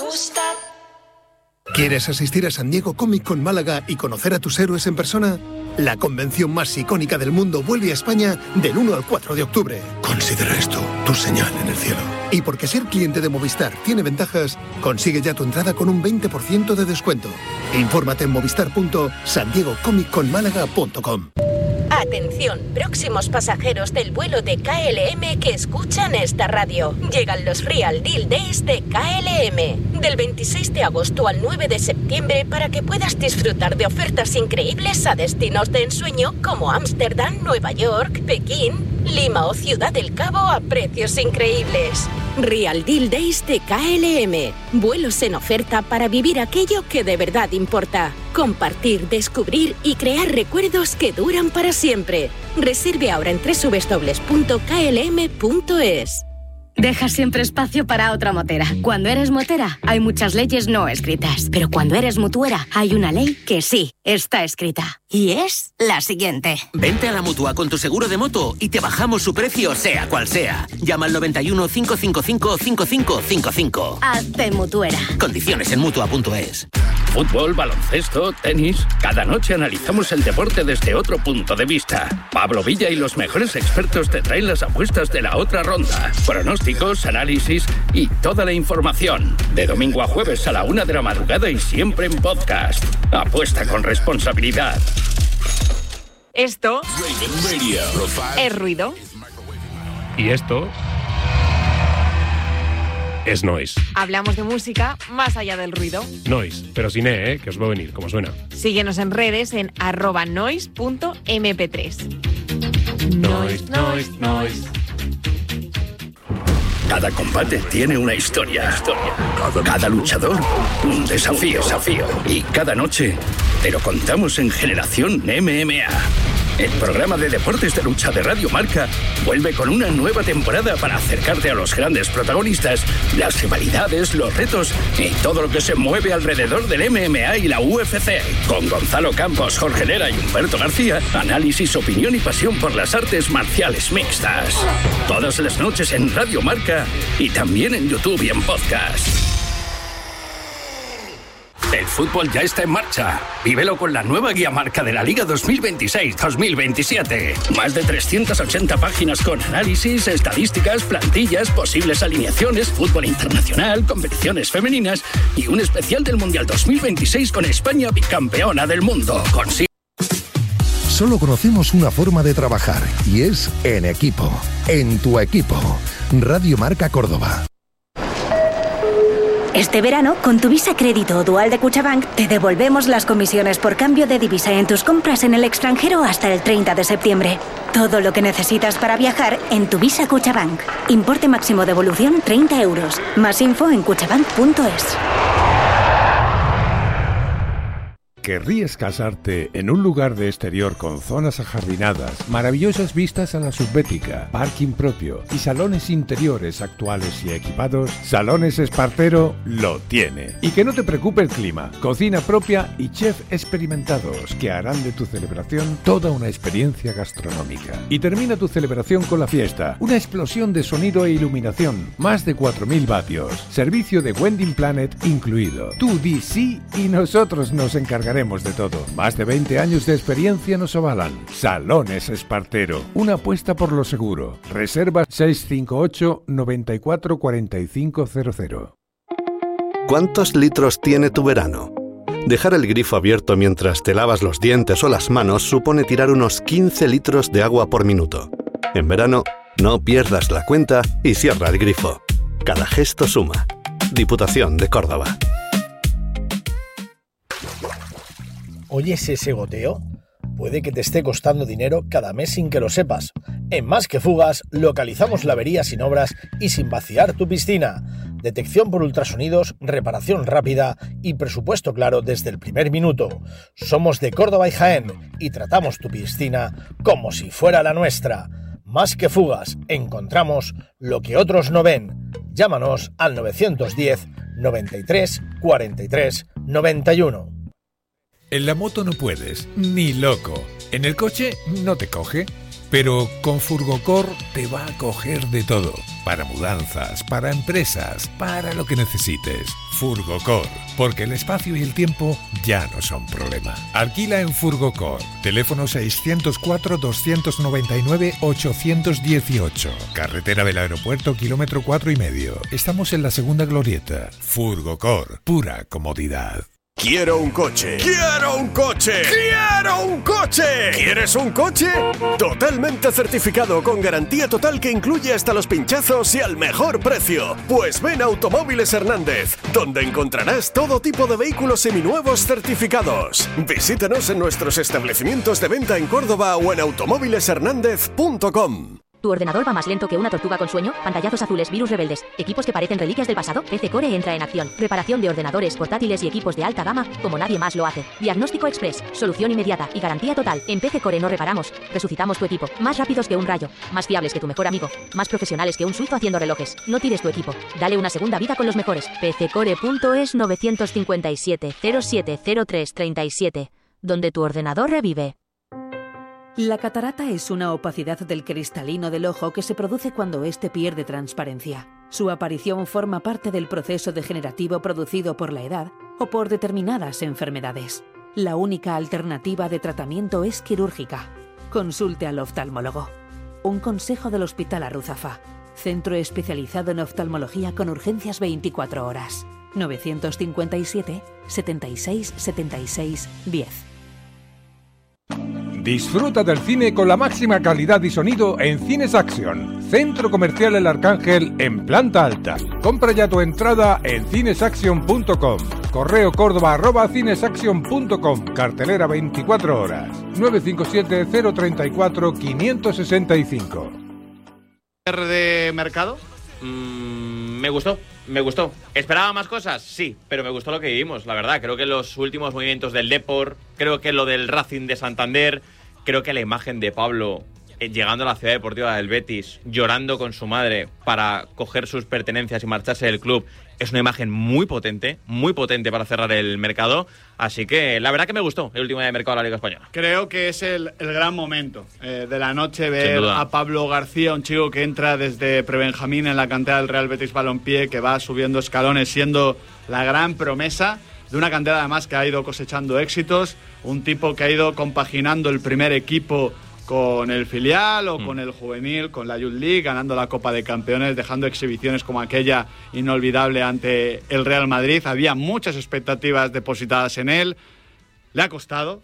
gusta. ¿Quieres asistir a San Diego Comic Con Málaga y conocer a tus héroes en persona? La convención más icónica del mundo vuelve a España del 1 al 4 de octubre. Considera esto tu señal en el cielo. Y porque ser cliente de Movistar tiene ventajas, consigue ya tu entrada con un 20% de descuento. Infórmate en movistar.sandiegocomicconmálaga.com. Atención, próximos pasajeros del vuelo de KLM que escuchan esta radio. Llegan los Real Deal Days de KLM. Del 26 de agosto al 9 de septiembre para que puedas disfrutar de ofertas increíbles a destinos de ensueño como Ámsterdam, Nueva York, Pekín, Lima o Ciudad del Cabo a precios increíbles. Real Deal Days de KLM. Vuelos en oferta para vivir aquello que de verdad importa. Compartir, descubrir y crear recuerdos que duran para siempre. Reserve ahora en www.klm.es. Deja siempre espacio para otra motera. Cuando eres motera, hay muchas leyes no escritas. Pero cuando eres mutuera, hay una ley que sí está escrita. Y es la siguiente. Vente a la Mutua con tu seguro de moto y te bajamos su precio sea cual sea. Llama al 91 555 5555. Hazte mutuera. Condiciones en Mutua.es. Fútbol, baloncesto, tenis... Cada noche analizamos el deporte desde otro punto de vista. Pablo Villa y los mejores expertos te traen las apuestas de la otra ronda. Pronósticos, análisis y toda la información. De domingo a jueves a la 1 de la madrugada y siempre en podcast. Apuesta con responsabilidad. Esto es ruido. Y esto es noise. Hablamos de música más allá del ruido. Noise, pero sin E, que os va a venir, como suena. Síguenos en redes en @noise.mp3. Noise. Cada combate tiene una historia. Cada luchador, un desafío. Y cada noche te lo contamos en Generación MMA. El programa de deportes de lucha de Radio Marca vuelve con una nueva temporada para acercarte a los grandes protagonistas, las rivalidades, los retos y todo lo que se mueve alrededor del MMA y la UFC. Con Gonzalo Campos, Jorge Lera y Humberto García, análisis, opinión y pasión por las artes marciales mixtas. Todas las noches en Radio Marca y también en YouTube y en podcast. El fútbol ya está en marcha. Vívelo con la nueva guía marca de la Liga 2026-2027. Más de 380 páginas con análisis, estadísticas, plantillas, posibles alineaciones, fútbol internacional, competiciones femeninas y un especial del Mundial 2026 con España bicampeona del mundo. Solo conocemos una forma de trabajar y es en equipo. En tu equipo. Radio Marca Córdoba. Este verano, con tu Visa Crédito o Dual de Cuchabank, te devolvemos las comisiones por cambio de divisa en tus compras en el extranjero hasta el 30 de septiembre. Todo lo que necesitas para viajar en tu Visa Cuchabank. Importe máximo de devolución 30 euros. Más info en cuchabank.es. ¿Querrías casarte en un lugar de exterior con zonas ajardinadas, maravillosas vistas a la subbética, parking propio y salones interiores actuales y equipados? Salones Espartero lo tiene. Y que no te preocupe el clima, cocina propia y chef experimentados que harán de tu celebración toda una experiencia gastronómica. Y termina tu celebración con la fiesta, una explosión de sonido e iluminación, más de 4.000 vatios, servicio de Wedding Planet incluido. Tú di sí y nosotros nos encargaremos de todo. Más de 20 años de experiencia nos avalan. Salones Espartero, una apuesta por lo seguro. Reserva 658 94 4500. ¿Cuántos litros tiene tu verano? Dejar el grifo abierto mientras te lavas los dientes o las manos supone tirar unos 15 litros de agua por minuto. En verano, no pierdas la cuenta y cierra el grifo. Cada gesto suma. Diputación de Córdoba. ¿Oyes ese goteo? Puede que te esté costando dinero cada mes sin que lo sepas. En Más que Fugas localizamos la avería sin obras y sin vaciar tu piscina. Detección por ultrasonidos, reparación rápida y presupuesto claro desde el primer minuto. Somos de Córdoba y Jaén y tratamos tu piscina como si fuera la nuestra. Más que Fugas, encontramos lo que otros no ven. Llámanos al 910 93 43 91. En la moto no puedes, ni loco. En el coche no te coge. Pero con Furgocor te va a coger de todo. Para mudanzas, para empresas, para lo que necesites. Furgocor, porque el espacio y el tiempo ya no son problema. Alquila en Furgocor. Teléfono 604-299-818. Carretera del Aeropuerto, kilómetro 4,5. Estamos en la segunda glorieta. Furgocor, pura comodidad. ¡Quiero un coche! ¡Quiero un coche! ¡Quiero un coche! ¿Quieres un coche? Totalmente certificado, con garantía total que incluye hasta los pinchazos y al mejor precio. Pues ven a Automóviles Hernández, donde encontrarás todo tipo de vehículos seminuevos certificados. Visítanos en nuestros establecimientos de venta en Córdoba o en automóvileshernandez.com. ¿Tu ordenador va más lento que una tortuga con sueño? Pantallazos azules, virus rebeldes, equipos que parecen reliquias del pasado. PC Core entra en acción. Reparación de ordenadores, portátiles y equipos de alta gama como nadie más lo hace. Diagnóstico express, solución inmediata y garantía total. En PC Core no reparamos, resucitamos tu equipo. Más rápidos que un rayo, más fiables que tu mejor amigo, más profesionales que un suizo haciendo relojes. No tires tu equipo, dale una segunda vida con los mejores. pccore.es 957 0703 37, donde tu ordenador revive. La catarata es una opacidad del cristalino del ojo que se produce cuando éste pierde transparencia. Su aparición forma parte del proceso degenerativo producido por la edad o por determinadas enfermedades. La única alternativa de tratamiento es quirúrgica. Consulte al oftalmólogo. Un consejo del Hospital Arruzafa. Centro especializado en oftalmología con urgencias 24 horas. 957 76 76 10. Disfruta del cine con la máxima calidad y sonido en Cines Action, Centro Comercial El Arcángel en planta alta. Compra ya tu entrada en cinesaction.com. Correo Córdoba@cinesaction.com. Cartelera 24 horas. 957 034 565. ¿De mercado? Me gustó. ¿Esperaba más cosas? Sí, pero me gustó lo que vivimos, la verdad. Creo que los últimos movimientos del Depor, creo que lo del Racing de Santander, creo que la imagen de Pablo llegando a la ciudad deportiva del Betis, llorando con su madre para coger sus pertenencias y marcharse del club, es una imagen muy potente para cerrar el mercado. Así que la verdad que me gustó el último día de mercado de la Liga Española. Creo que es el gran momento de la noche, ver a Pablo García, un chico que entra desde prebenjamín en la cantera del Real Betis Balompié, que va subiendo escalones, siendo la gran promesa de una cantera además que ha ido cosechando éxitos, un tipo que ha ido compaginando el primer equipo con el filial o con el juvenil, con la Youth League, ganando la Copa de Campeones, dejando exhibiciones como aquella inolvidable ante el Real Madrid. Había muchas expectativas depositadas en él. Le ha costado.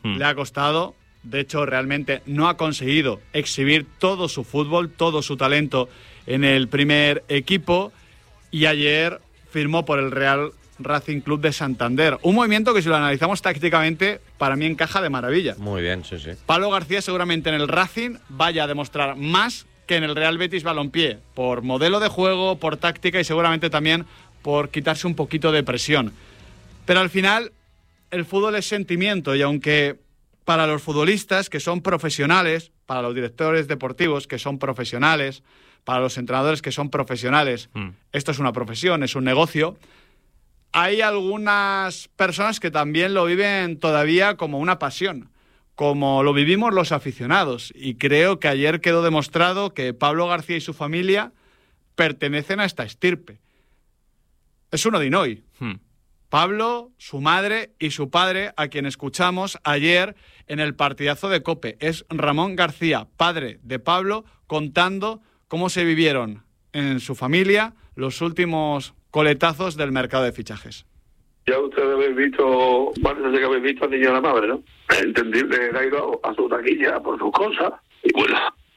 De hecho, realmente no ha conseguido exhibir todo su fútbol, todo su talento en el primer equipo. Y ayer firmó por el Real Racing Club de Santander. Un movimiento que, si lo analizamos tácticamente, para mí encaja de maravilla. Muy bien, sí. Pablo García seguramente en el Racing vaya a demostrar más que en el Real Betis Balompié, por modelo de juego, por táctica y seguramente también por quitarse un poquito de presión. Pero al final, el fútbol es sentimiento, y aunque para los futbolistas que son profesionales, para los directores deportivos que son profesionales, para los entrenadores que son profesionales, esto es una profesión, es un negocio. Hay algunas personas que también lo viven todavía como una pasión, como lo vivimos los aficionados. Y creo que ayer quedó demostrado que Pablo García y su familia pertenecen a esta estirpe. Es uno de hoy. Pablo, su madre y su padre, a quien escuchamos ayer en el partidazo de COPE. Es Ramón García, padre de Pablo, contando cómo se vivieron en su familia los últimos coletazos del mercado de fichajes. Ya ustedes habéis visto, parece que habéis visto al niño de la madre, ¿no? Es entendible, ha ido a su taquilla por sus cosas. Y bueno,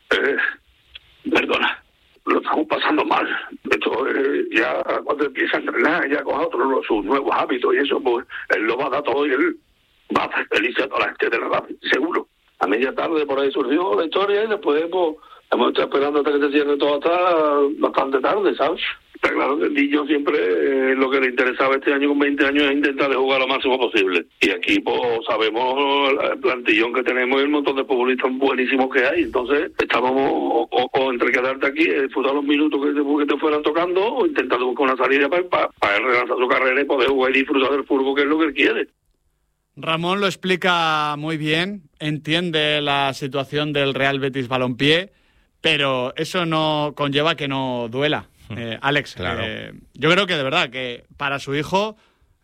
perdona, lo estamos pasando mal. Esto ya cuando empieza a entrenar, ya con otros sus nuevos hábitos y eso, pues él lo va a dar todo y él va a hacer feliz a toda la gente de la Racing, seguro. A media tarde por ahí surgió la historia y después pues, hemos estado esperando hasta que se cierre todo hasta bastante tarde, ¿sabes? Está claro que el niño siempre lo que le interesaba este año con 20 años es intentar de jugar lo máximo posible. Y aquí pues sabemos el plantillón que tenemos y el montón de futbolistas buenísimos que hay. Entonces estábamos o entre quedarte aquí, disfrutar los minutos que te fueran tocando, o intentando buscar una salida para relanzar su carrera y poder jugar y disfrutar del fútbol, que es lo que él quiere. Ramón lo explica muy bien, entiende la situación del Real Betis Balompié, pero eso no conlleva que no duela. Alex, Claro. Yo creo que de verdad que para su hijo,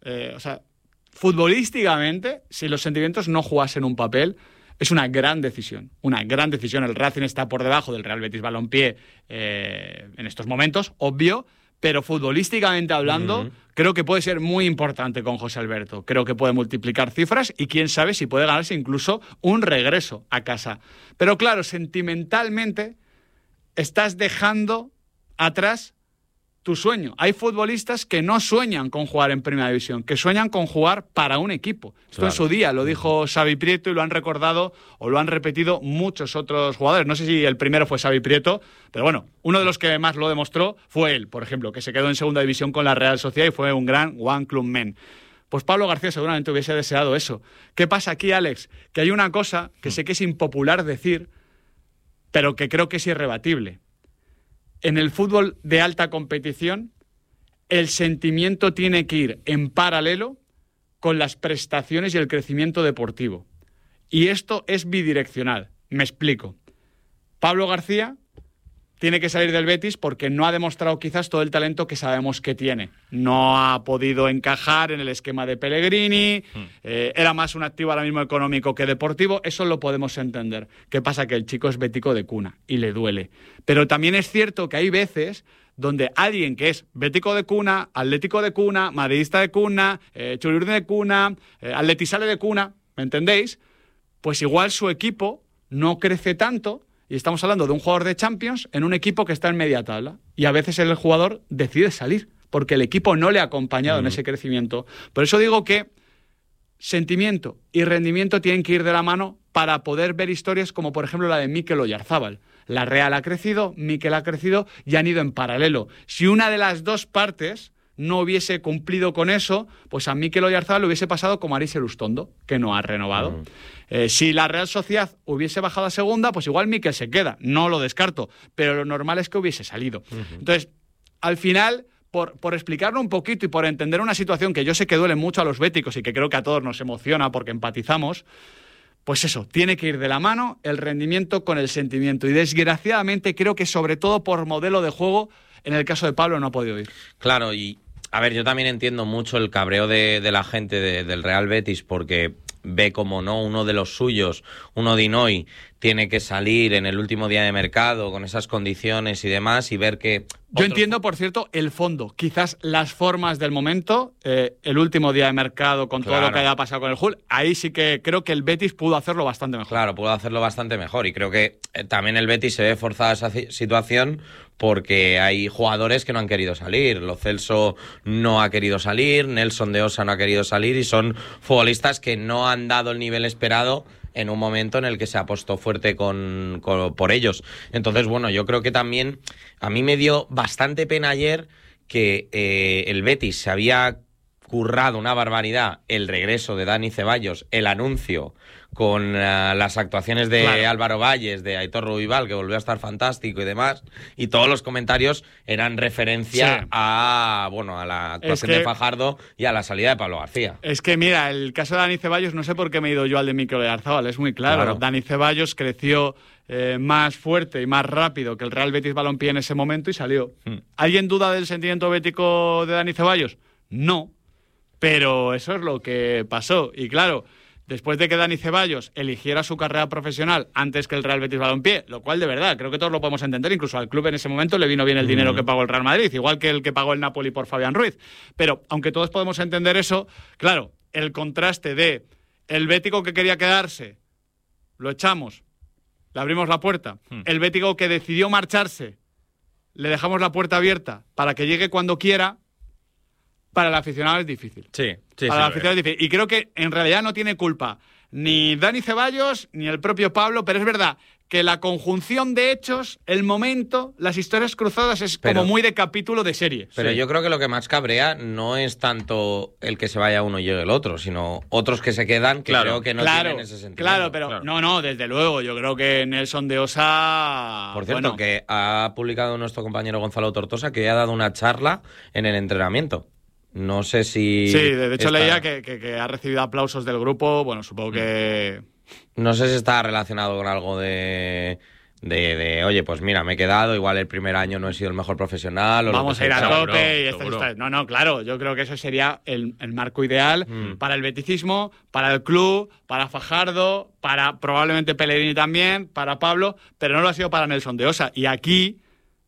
futbolísticamente, si los sentimientos no jugasen un papel, es una gran decisión. Una gran decisión. El Racing está por debajo del Real Betis Balompié en estos momentos, obvio, pero futbolísticamente hablando, creo que puede ser muy importante con José Alberto. Creo que puede multiplicar cifras y quién sabe si puede ganarse incluso un regreso a casa. Pero claro, sentimentalmente estás dejando atrás tu sueño. Hay futbolistas que no sueñan con jugar en Primera División, que sueñan con jugar para un equipo. Esto en su día lo dijo Xavi Prieto y lo han recordado o lo han repetido muchos otros jugadores. No sé si el primero fue Xavi Prieto, pero bueno, uno de los que más lo demostró fue él, por ejemplo, que se quedó en Segunda División con la Real Sociedad y fue un gran One Club Man. Pues Pablo García seguramente hubiese deseado eso. ¿Qué pasa aquí, Alex? Que hay una cosa que sé que es impopular decir, pero que creo que es irrebatible. En el fútbol de alta competición, el sentimiento tiene que ir en paralelo con las prestaciones y el crecimiento deportivo. Y esto es bidireccional. Me explico. Pablo García tiene que salir del Betis porque no ha demostrado quizás todo el talento que sabemos que tiene. No ha podido encajar en el esquema de Pellegrini, era más un activo ahora mismo económico que deportivo, eso lo podemos entender. ¿Qué pasa? Que el chico es bético de cuna y le duele. Pero también es cierto que hay veces donde alguien que es bético de cuna, atlético de cuna, madridista de cuna, chururne de cuna, atletisale de cuna, ¿me entendéis? Pues igual su equipo no crece tanto. Y estamos hablando de un jugador de Champions en un equipo que está en media tabla. Y a veces el jugador decide salir porque el equipo no le ha acompañado en ese crecimiento. Por eso digo que sentimiento y rendimiento tienen que ir de la mano para poder ver historias como, por ejemplo, la de Mikel Oyarzábal. La Real ha crecido, Mikel ha crecido y han ido en paralelo. Si una de las dos partes no hubiese cumplido con eso, pues a Mikel Oyarzábal le hubiese pasado como a Aris Elustondo, que no ha renovado. Si la Real Sociedad hubiese bajado a segunda, pues igual Mikel se queda, no lo descarto, pero lo normal es que hubiese salido. Entonces, al final, por explicarlo un poquito y por entender una situación que yo sé que duele mucho a los béticos y que creo que a todos nos emociona porque empatizamos, pues eso, tiene que ir de la mano el rendimiento con el sentimiento. Y desgraciadamente creo que sobre todo por modelo de juego, en el caso de Pablo no ha podido ir. Claro, y a ver, yo también entiendo mucho el cabreo de la gente del Real Betis porque ve como no uno de los suyos, uno de Dinoy, tiene que salir en el último día de mercado con esas condiciones y demás y ver que... Yo entiendo, por cierto, el fondo. Quizás las formas del momento, el último día de mercado con todo lo que haya pasado con el Hull, ahí sí que creo que el Betis pudo hacerlo bastante mejor. Claro, pudo hacerlo bastante mejor y creo que también el Betis se ve forzado a esa situación porque hay jugadores que no han querido salir. Lo Celso no ha querido salir, Nelson de Osa no ha querido salir y son futbolistas que no han dado el nivel esperado en un momento en el que se apostó fuerte por ellos. Entonces, bueno, yo creo que también a mí me dio bastante pena ayer que el Betis se había currado una barbaridad el regreso de Dani Ceballos, el anuncio con las actuaciones de Álvaro Valles, de Aitor Ruibal, que volvió a estar fantástico y demás, y todos los comentarios eran referencia a la actuación de Fajardo y a la salida de Pablo García. Es que mira, el caso de Dani Ceballos, no sé por qué me he ido yo al de Mikel Oyarzábal, es muy claro. Dani Ceballos creció más fuerte y más rápido que el Real Betis Balompié en ese momento y salió. ¿Alguien duda del sentimiento bético de Dani Ceballos? No, pero eso es lo que pasó. Y claro, después de que Dani Ceballos eligiera su carrera profesional antes que el Real Betis Balompié, lo cual de verdad creo que todos lo podemos entender, incluso al club en ese momento le vino bien el dinero que pagó el Real Madrid, igual que el que pagó el Napoli por Fabián Ruiz. Pero aunque todos podemos entender eso, claro, el contraste de el bético que quería quedarse, lo echamos, le abrimos la puerta, el bético que decidió marcharse, le dejamos la puerta abierta para que llegue cuando quiera. Para el aficionado es difícil. Para el aficionado es difícil. Y creo que en realidad no tiene culpa ni Dani Ceballos ni el propio Pablo, pero es verdad que la conjunción de hechos, el momento, las historias cruzadas es como muy de capítulo de serie. Pero yo creo que lo que más cabrea no es tanto el que se vaya uno y llegue el otro, sino otros que se quedan que creo que no tienen ese sentido. Claro, pero no, desde luego. Yo creo que Nelson de Osa... Por cierto, que ha publicado nuestro compañero Gonzalo Tortosa que ha dado una charla en el entrenamiento. No sé si... Sí, de hecho leía que ha recibido aplausos del grupo. Bueno, supongo que... No sé si está relacionado con algo de oye, pues mira, me he quedado, igual el primer año no he sido el mejor profesional. O vamos a ir a tope y estas historias. No, claro, yo creo que eso sería el marco ideal para el beticismo, para el club, para Fajardo, para probablemente Pellegrini también, para Pablo, pero no lo ha sido para Nelson de Osa. Y aquí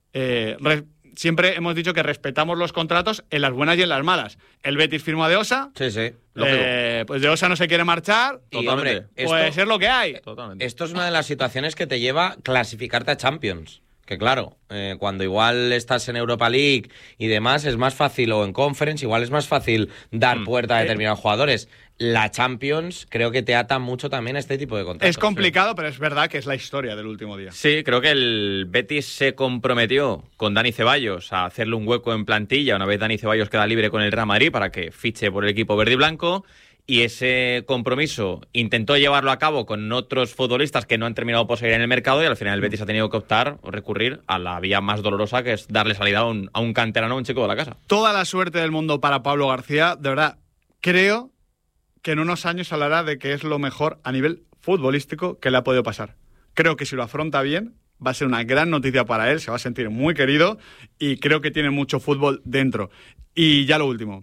siempre hemos dicho que respetamos los contratos en las buenas y en las malas. El Betis firmó a De Osa. Sí. Pues De Osa no se quiere marchar. Y, hombre, pues es lo que hay. Totalmente. Esto es una de las situaciones que te lleva a clasificarte a Champions. Que claro, cuando igual estás en Europa League y demás, es más fácil, o en Conference, igual es más fácil dar puerta a determinados jugadores. La Champions creo que te ata mucho también a este tipo de contratos. Es complicado, pero es verdad que es la historia del último día. Sí, creo que el Betis se comprometió con Dani Ceballos a hacerle un hueco en plantilla una vez Dani Ceballos queda libre con el Real Madrid para que fiche por el equipo verde y blanco. Y ese compromiso intentó llevarlo a cabo con otros futbolistas que no han terminado por seguir en el mercado, y al final el Betis ha tenido que optar o recurrir a la vía más dolorosa, que es darle salida a un canterano, a un chico de la casa. Toda la suerte del mundo para Pablo García. De verdad, creo que en unos años hablará de que es lo mejor a nivel futbolístico que le ha podido pasar. Creo que si lo afronta bien, va a ser una gran noticia para él, se va a sentir muy querido y creo que tiene mucho fútbol dentro. Y ya lo último.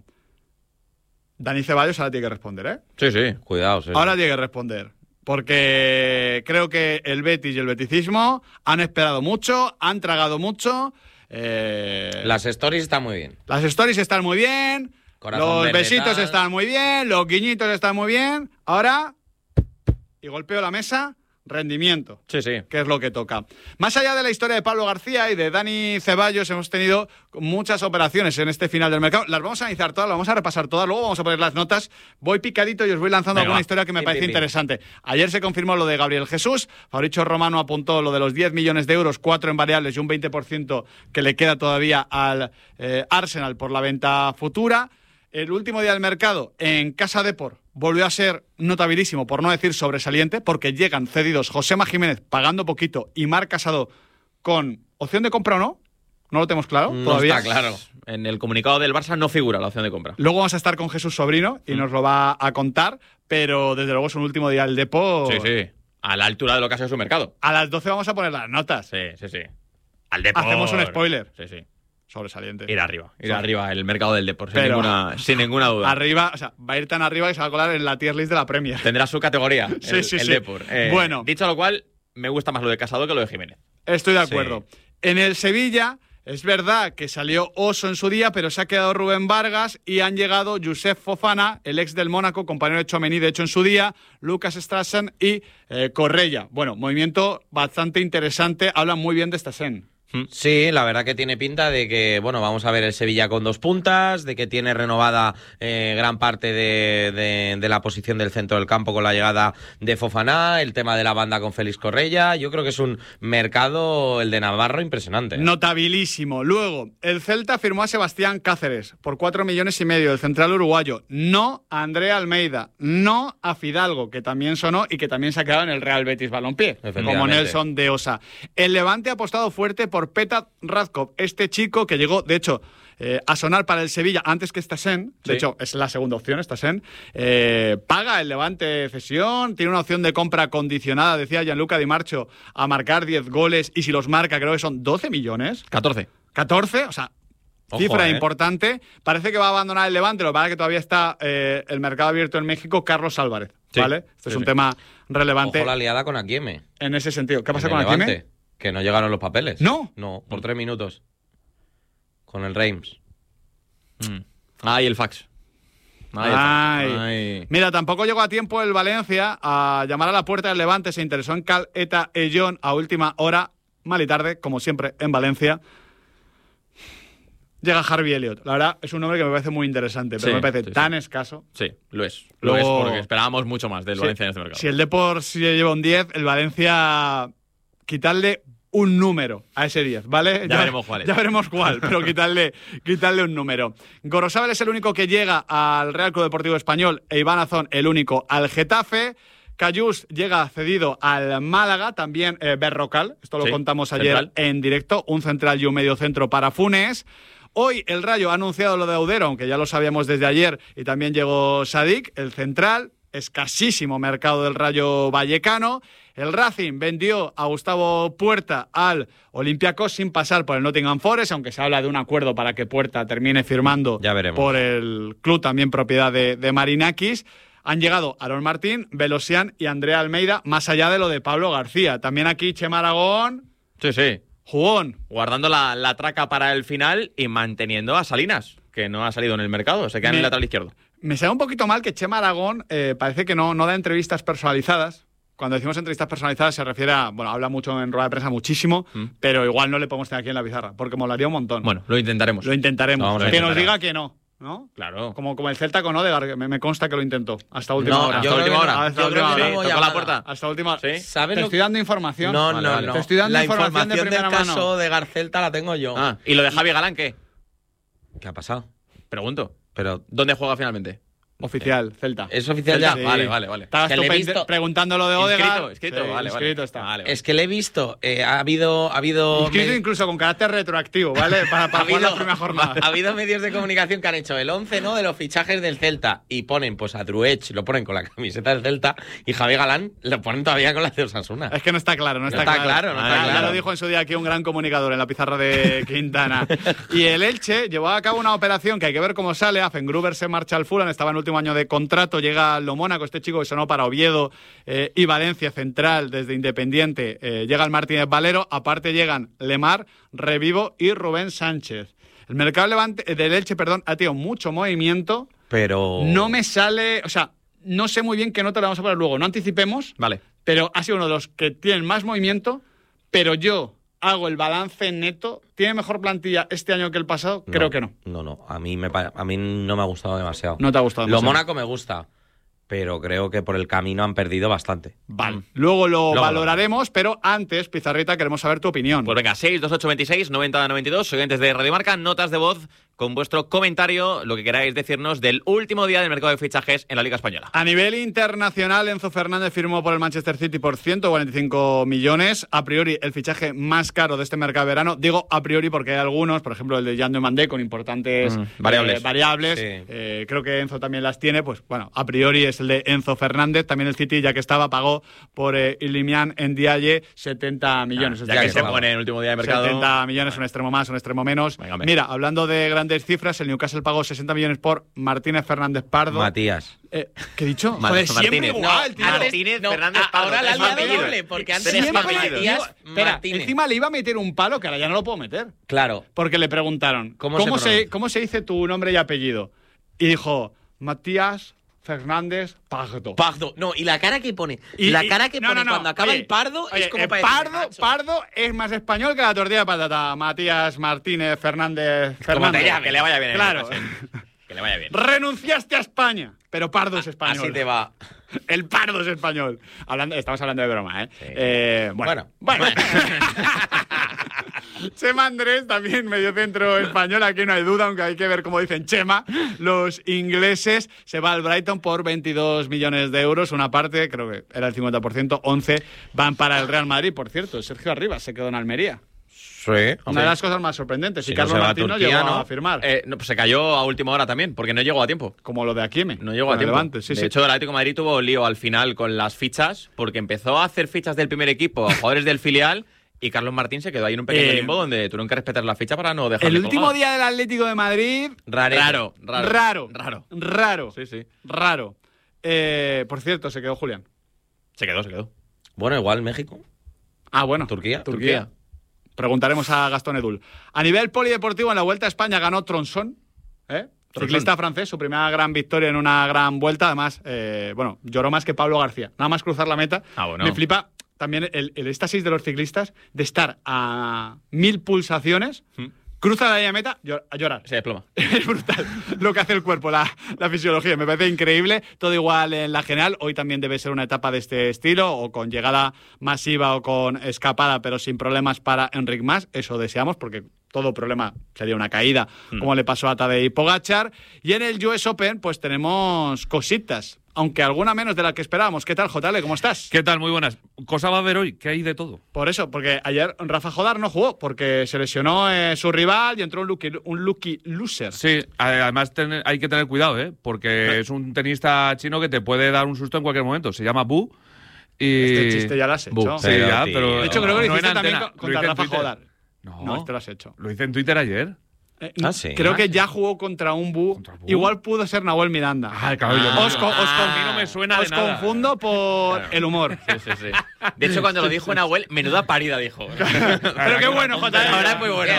Dani Ceballos ahora tiene que responder, ¿eh? Sí, cuidado. Sí. Ahora tiene que responder, porque creo que el Betis y el beticismo han esperado mucho, han tragado mucho. Las stories están muy bien. Las stories están muy bien, Corazón los besitos tal. están muy bien, los guiñitos están muy bien. Ahora, y golpeo la mesa, rendimiento. Sí. Que es lo que toca. Más allá de la historia de Pablo García y de Dani Ceballos, hemos tenido muchas operaciones en este final del mercado. Las vamos a analizar todas, las vamos a repasar todas, luego vamos a poner las notas. Voy picadito y os voy lanzando alguna historia que me parece interesante. Ayer se confirmó lo de Gabriel Jesús, Fabricio Romano apuntó lo de los 10 millones de euros, 4 en variables y un 20% que le queda todavía al Arsenal por la venta futura. El último día del mercado en Casa Depor volvió a ser notabilísimo, por no decir sobresaliente, porque llegan cedidos Josema Jiménez pagando poquito y Marc Casado con opción de compra o no. No lo tenemos claro todavía. No está claro. En el comunicado del Barça no figura la opción de compra. Luego vamos a estar con Jesús Sobrino y nos lo va a contar, pero desde luego es un último día del Depor. Sí. A la altura de lo que ha sido su mercado. A las 12 vamos a poner las notas. Sí. Al Depor. Hacemos un spoiler. Sí. Sobresaliente. Ir arriba el mercado del Depor, sin ninguna duda. Arriba, o sea, va a ir tan arriba que se va a colar en la tier list de la Premier. Tendrá su categoría, sí. Depor. Bueno. Dicho lo cual, me gusta más lo de Casado que lo de Jiménez. Estoy de acuerdo. Sí. En el Sevilla, es verdad que salió Oso en su día, pero se ha quedado Rubén Vargas y han llegado Youssef Fofana, el ex del Mónaco, compañero de Tchouaméni, de hecho, en su día, Lucas Strassen y Correia. Bueno, movimiento bastante interesante. Hablan muy bien de Strassen. Sí, la verdad que tiene pinta de que, bueno, vamos a ver el Sevilla con 2 puntas, de que tiene renovada gran parte de la posición del centro del campo con la llegada de Fofana, el tema de la banda con Félix Correia. Yo creo que es un mercado, el de Navarro, impresionante. Notabilísimo. Luego, el Celta firmó a Sebastián Cáceres por 4,5 millones, el central uruguayo. No a Andrea Almeida, no a Fidalgo, que también sonó y que también se ha quedado en el Real Betis Balompié, como Nelson de Osa. El Levante ha apostado fuerte por Petar Radkov, este chico que llegó, de hecho, a sonar para el Sevilla antes que Strassen. De hecho, es la segunda opción, Strassen. Paga el Levante cesión, tiene una opción de compra condicionada, decía Gianluca Di Marcio, a marcar 10 goles, y si los marca creo que son 12 millones. 14, o sea, cifra importante. Parece que va a abandonar el Levante, lo que pasa es que todavía está el mercado abierto en México, Carlos Álvarez, ¿vale? Este es un tema relevante. Ojo la liada con Aquieme. En ese sentido. ¿Qué pasa con Aquieme? Que no llegaron los papeles. ¿No? No, por 3 minutos. Con el Reims. Ay, el fax. Ay. Mira, tampoco llegó a tiempo el Valencia a llamar a la puerta del Levante. Se interesó en Cal Eta Ellón a última hora, mal y tarde, como siempre, en Valencia. Llega Harvey Elliott. La verdad, es un nombre que me parece muy interesante, pero me parece tan escaso. Sí, lo es. Lo es porque esperábamos mucho más del Valencia en este mercado. Si el Depor lleva un 10, el Valencia... quitarle un número a ese 10, ¿vale? Ya veremos cuál es. Ya veremos cuál, pero quitarle un número. Gorosabel es el único que llega al Real Club Deportivo Español e Iván Azón el único al Getafe. Cayús llega cedido al Málaga, también Berrocal, esto lo contamos ayer en directo, un central y un medio centro para Funes. Hoy el Rayo ha anunciado lo de Audero, aunque ya lo sabíamos desde ayer, y también llegó Sadik, el central. Escasísimo mercado del Rayo Vallecano. El Racing vendió a Gustavo Puerta al Olympiacos sin pasar por el Nottingham Forest, aunque se habla de un acuerdo para que Puerta termine firmando por el club, también propiedad de Marinakis. Han llegado Aaron Martín, Velosian y Andrea Almeida, más allá de lo de Pablo García. También aquí Chema Aragón. Sí. Jugón. Guardando la traca para el final y manteniendo a Salinas, que no ha salido en el mercado, se queda en el lateral izquierdo. Me sabe un poquito mal que Chema Aragón parece que no da entrevistas personalizadas. Cuando decimos entrevistas personalizadas se refiere a... Bueno, habla mucho en rueda de prensa, muchísimo, pero igual no le podemos tener aquí en la pizarra, porque molaría un montón. Bueno, lo intentaremos. Que nos diga que no. Claro. Como el Celta con Odegaard, me consta que lo intentó. Hasta última hora. Hasta última hora. Tocó la puerta. Hasta última hora. ¿Sí? Te estoy dando información. No. Te estoy dando la información de primera del mano. caso de Garcelta la tengo yo. ¿Y lo de Javi Galán qué? ¿Qué ha pasado? Pregunto. Pero ¿dónde juega finalmente? Oficial, Celta. ¿Es oficial ya? Sí. Vale. Estabas tú preguntando lo de Odegaard. Inscrito, vale. Está. Es que le he visto, ha habido... Inscrito incluso con carácter retroactivo, ¿vale? Para jugar la primera jornada. Ha habido medios de comunicación que han hecho el 11, ¿no?, de los fichajes del Celta y ponen pues a Druech, lo ponen con la camiseta del Celta, y Javi Galán lo ponen todavía con la de Osasuna. Es que no está claro, no está claro. Ya lo dijo en su día aquí un gran comunicador en la pizarra de Quintana. Y el Elche llevó a cabo una operación que hay que ver cómo sale. Afengruber se marcha al Fulham, estaba en último año de contrato. Llega lo Mónaco, este chico que sonó para Oviedo y Valencia central desde Independiente. Llega el Martínez Valero, aparte llegan Lemar, Revivo y Rubén Sánchez. El mercado del Elche, ha tenido mucho movimiento, pero no me sale, o sea, no sé muy bien qué nota le vamos a poner luego, no anticipemos, vale, pero ha sido uno de los que tienen más movimiento, pero yo hago el balance neto. ¿Tiene mejor plantilla este año que el pasado? Creo que no. No. A mí no me ha gustado demasiado. No te ha gustado demasiado. Lo Mónaco me gusta, pero creo que por el camino han perdido bastante. Vale. Luego lo valoraremos, pero antes, Pizarrita, queremos saber tu opinión. Pues venga, 628269092, oyentes de Radio Marca, notas de voz con vuestro comentario, lo que queráis decirnos del último día del mercado de fichajes en la Liga Española. A nivel internacional, Enzo Fernández firmó por el Manchester City por 145 millones. A priori, el fichaje más caro de este mercado de verano. Digo a priori porque hay algunos, por ejemplo, el de Yando Mandé, con importantes variables. Sí. Creo que Enzo también las tiene. Pues bueno, a priori es el de Enzo Fernández. También el City, ya que estaba, pagó por Ilimian Ndiaye 70 millones. Ya que se pone en el último día de mercado. 70 millones, un extremo más, un extremo menos. Venga. Mira, hablando de grandes cifras, el Newcastle pagó 60 millones por Martínez Fernández Pardo. Matías. ¿Qué he dicho? Martínez. Siempre igual, tío. Martínez Fernández Pardo. Ahora la es liado apellido. doble, porque antes Siempre Matías Martínez. Encima le iba a meter un palo que ahora ya no lo puedo meter. Claro. Porque le preguntaron, ¿cómo se dice tu nombre y apellido? Y dijo, Matías Fernández Pardo. No, y la cara que pone. Cuando acaba el Pardo es como para Pardo es más español que la tortilla de patata. Matías Martínez Fernández. Como te llame, que le vaya bien. Claro. Que le vaya bien. Renunciaste a España, pero Pardo es español. Así te va. El Pardo es español. Estamos hablando de broma, ¿eh? Sí. Bueno. Chema Andrés, también mediocentro español, aquí no hay duda, aunque hay que ver cómo dicen Chema. Los ingleses, se va al Brighton por 22 millones de euros. Una parte, creo que era el 50%, 11 van para el Real Madrid. Por cierto, Sergio Arribas se quedó en Almería. Sí, una de las cosas más sorprendentes. Y no Carlos Martín no llegó a firmar. Pues se cayó a última hora también, porque no llegó a tiempo. Como lo de Aquieme. No llegó a tiempo. Levante, de hecho, el Atlético de Madrid tuvo lío al final con las fichas, porque empezó a hacer fichas del primer equipo a jugadores del filial, y Carlos Martín se quedó ahí en un pequeño limbo donde tuvieron que respetar la ficha para no dejarle El último colgado. día del Atlético de Madrid... Raro. Sí. Raro. Por cierto, se quedó Julián. Se quedó. Bueno, igual México. Ah, bueno. Turquía. Preguntaremos a Gastón Edul. A nivel polideportivo, en la Vuelta a España ganó Tronson, ciclista francés, su primera gran victoria en una gran vuelta. Además, lloró más que Pablo García. Nada más cruzar la meta. Me flipa también el éxtasis de los ciclistas de estar a 1000 pulsaciones, cruza la meta, a llorar. Se desploma. Es brutal lo que hace el cuerpo, la fisiología. Me parece increíble. Todo igual en la general. Hoy también debe ser una etapa de este estilo, o con llegada masiva o con escapada, pero sin problemas para Enric Mas. Eso deseamos, porque todo problema sería una caída, como le pasó a Tadej Pogačar. Y en el US Open, pues tenemos cositas, aunque alguna menos de la que esperábamos. ¿Qué tal, JL? ¿Cómo estás? ¿Qué tal? Muy buenas. Cosa va a haber hoy, que hay de todo. Por eso, porque ayer Rafa Jodar no jugó, porque se lesionó su rival y entró un lucky loser. Sí, además hay que tener cuidado, porque es un tenista chino que te puede dar un susto en cualquier momento. Se llama Bu. Y... Este chiste ya lo has hecho. Sí, ya, pero... De hecho, creo que lo hiciste también antena, contra Rafa Jodar. No, esto lo has hecho. Lo hice en Twitter ayer. Sí. Creo que ya jugó contra un Bu. Igual pudo ser Nahuel Miranda. Claro, a mí no me suena de nada. Os confundo por el humor. Sí. De hecho, cuando lo dijo Nahuel, menuda parida dijo. Pero qué bueno, JL. Ahora es muy bueno.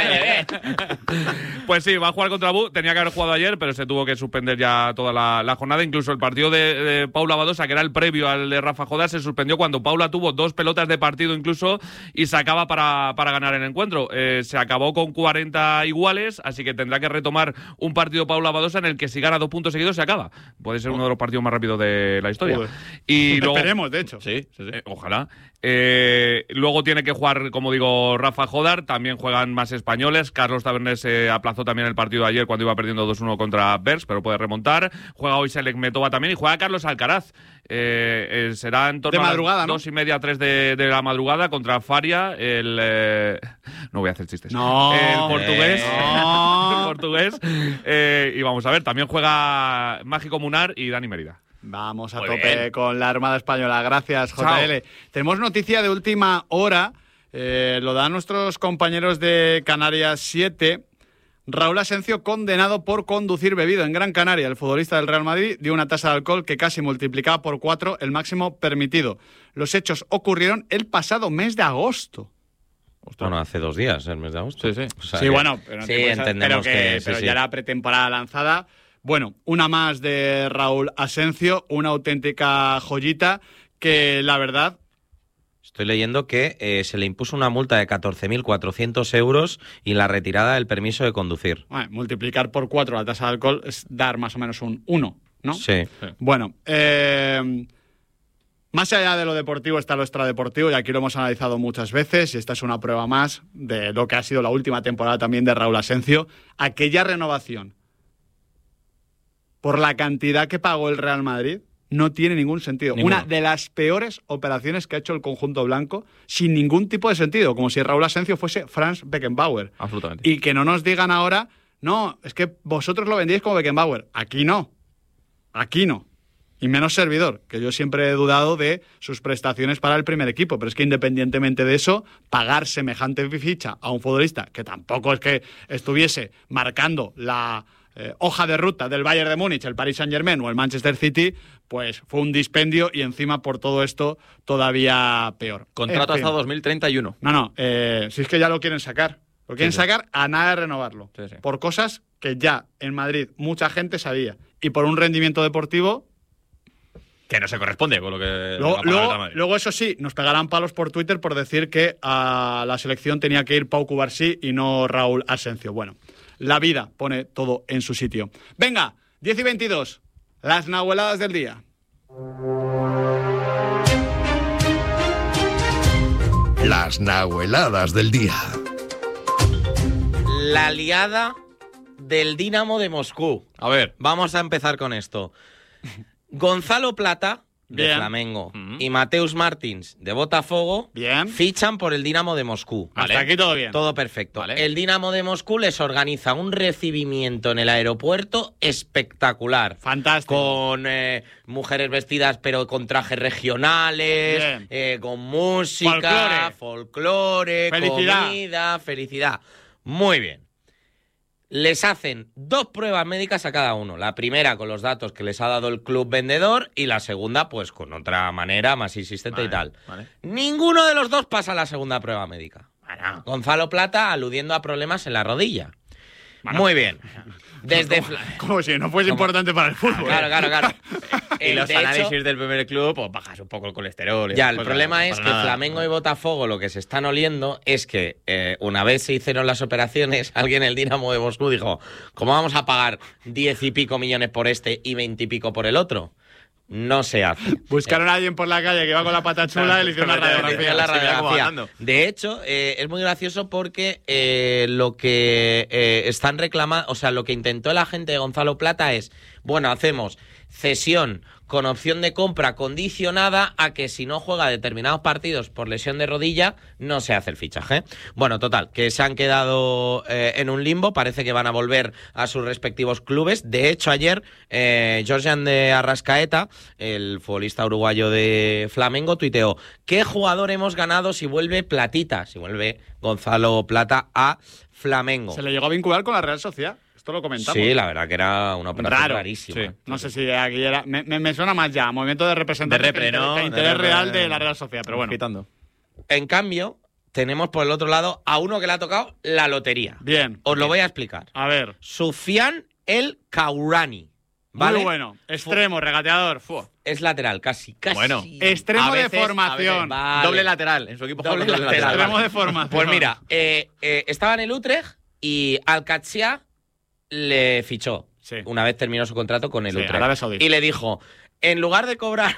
Pues sí, va a jugar contra Bu. Tenía que haber jugado ayer, pero se tuvo que suspender ya toda la jornada. Incluso el partido de Paula Badosa, que era el previo al de Rafa Jodar, se suspendió cuando Paula tuvo 2 pelotas de partido incluso y sacaba para ganar el encuentro. Se acabó con 40 iguales. Así que tendrá que retomar un partido Paula Badosa en el que si gana 2 puntos seguidos se acaba. Puede ser uno de los partidos más rápidos de la historia. Y luego, esperemos, de hecho. Sí. Ojalá. Luego tiene que jugar, como digo, Rafa Jodar. También juegan más españoles. Carlos Taberner se aplazó también el partido de ayer cuando iba perdiendo 2-1 contra Bers, pero puede remontar. Juega hoy Selek Metova también y juega Carlos Alcaraz. Será en torno de madrugada, a las 2:30, 3 de la madrugada contra Faria, no voy a hacer chistes. El portugués. El portugués. Y vamos a ver, también juega Mágico Munar y Dani Mérida. Vamos a tope con la Armada Española. Gracias, JL. Tenemos noticia de última hora. Lo dan nuestros compañeros de Canarias 7. Raúl Asencio condenado por conducir bebido en Gran Canaria. El futbolista del Real Madrid dio una tasa de alcohol que casi multiplicaba por 4 el máximo permitido. Los hechos ocurrieron el pasado mes de agosto. Bueno, hace 2 días, el mes de agosto. Sí. O sea, sí, bueno, pero, sí, entendemos pero ya la pretemporada lanzada. Bueno, una más de Raúl Asencio, una auténtica joyita que la verdad... Estoy leyendo que se le impuso una multa de 14.400 euros y la retirada del permiso de conducir. Bueno, multiplicar por 4 la tasa de alcohol es dar más o menos un 1, ¿no? Sí. Bueno, más allá de lo deportivo está lo extradeportivo y aquí lo hemos analizado muchas veces y esta es una prueba más de lo que ha sido la última temporada también de Raúl Asencio. Aquella renovación por la cantidad que pagó el Real Madrid no tiene ningún sentido. Ninguno. Una de las peores operaciones que ha hecho el conjunto blanco, sin ningún tipo de sentido, como si Raúl Asencio fuese Franz Beckenbauer. Absolutamente. Y que no nos digan ahora, no, es que vosotros lo vendíais como Beckenbauer. Aquí no. Y menos servidor, que yo siempre he dudado de sus prestaciones para el primer equipo, pero es que independientemente de eso, pagar semejante ficha a un futbolista que tampoco es que estuviese marcando la hoja de ruta del Bayern de Múnich, el Paris Saint-Germain o el Manchester City, pues fue un dispendio y encima por todo esto todavía peor. Contrato hasta 2031. No, si es que ya lo quieren sacar. Lo quieren sacar a nada de renovarlo. Sí. Por cosas que ya en Madrid mucha gente sabía. Y por un rendimiento deportivo... que no se corresponde con lo que... Luego, eso sí, nos pegarán palos por Twitter por decir que a la selección tenía que ir Pau Cubarsí y no Raúl Asencio. Bueno, la vida pone todo en su sitio. Venga, 10:22, las nahueladas del día. Las nahueladas del día. La liada del Dinamo de Moscú. A ver. Vamos a empezar con esto. Gonzalo Plata, de Flamengo, y Mateus Martins, de Botafogo, fichan por el Dinamo de Moscú. Hasta aquí todo bien. Todo perfecto. Vale. El Dinamo de Moscú les organiza un recibimiento en el aeropuerto espectacular. Fantástico. Con mujeres vestidas pero con trajes regionales, con música, folclore, comida, felicidad. Muy bien. Les hacen 2 pruebas médicas a cada uno. La primera con los datos que les ha dado el club vendedor y la segunda pues con otra manera más insistente y tal. Vale. Ninguno de los dos pasa la segunda prueba médica. Bueno. Gonzalo Plata aludiendo a problemas en la rodilla. Bueno. Muy bien. Desde como si no fuese importante para el fútbol. Claro. Y los análisis del primer club, pues bajas un poco el colesterol. Ya, el problema es que Flamengo y Botafogo lo que se están oliendo es que una vez se hicieron las operaciones, alguien en el Dinamo de Moscú dijo, ¿cómo vamos a pagar 10 y pico millones por este y 20 y pico por el otro? no se hace. Buscaron a alguien por la calle que iba con la pata chula y le hicieron la radiografía. De hecho, es muy gracioso porque lo que están reclamando, o sea, lo que intentó el agente de Gonzalo Plata es, bueno, hacemos cesión con opción de compra condicionada a que si no juega determinados partidos por lesión de rodilla, no se hace el fichaje. Bueno, total, que se han quedado en un limbo, parece que van a volver a sus respectivos clubes. De hecho, ayer, Georgian de Arrascaeta, el futbolista uruguayo de Flamengo, tuiteó: ¿qué jugador hemos ganado si vuelve Platita? Si vuelve Gonzalo Plata a Flamengo. Se le llegó a vincular con la Real Sociedad. Esto lo comentamos. Sí, la verdad que era una operación rarísima. Sí. No sé si aquí era... Me suena más ya, movimiento de representante de repre, ¿no? que interés real de la Real Sociedad, pero bueno. Quitando. En cambio, tenemos por el otro lado a uno que le ha tocado la lotería. Bien. Os lo voy a explicar. A ver. Soufiane El Kaurani. ¿Vale? Muy bueno. Extremo, regateador. Es lateral, casi. Bueno. Extremo de formación. Vale. Doble lateral. En su equipo doble lateral. Extremo de formación. Pues mira, estaba en el Utrecht y Al-Qadsiya le fichó una vez terminó su contrato con el Utrecht. Y le dijo, en lugar de cobrar